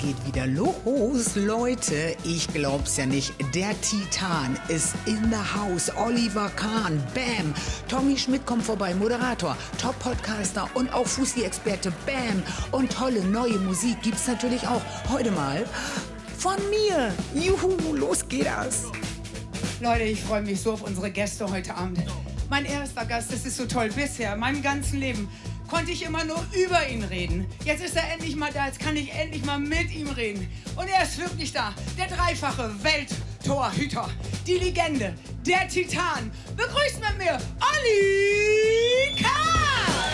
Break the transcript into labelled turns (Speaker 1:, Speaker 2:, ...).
Speaker 1: geht wieder los, Leute. Ich glaub's ja nicht. Der Titan ist in the house. Oliver Kahn, bam. Tommy Schmidt kommt vorbei, Moderator, Top-Podcaster und auch Fussi-Experte, bam. Und tolle neue Musik gibt's natürlich auch heute mal von mir. Juhu, los geht das.
Speaker 2: Leute, ich freue mich so auf unsere Gäste heute Abend. Mein erster Gast, das ist so toll. Bisher, in meinem ganzen Leben, konnte ich immer nur über ihn reden. Jetzt ist er endlich mal da, jetzt kann ich endlich mal mit ihm reden. Und er ist wirklich da, der dreifache Welttorhüter, die Legende, der Titan. Begrüßt mit mir Olli Kahn!